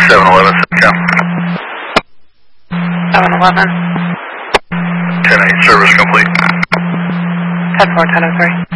711, Sitcom. 711. 10-8, service complete. 10-4, 10-03.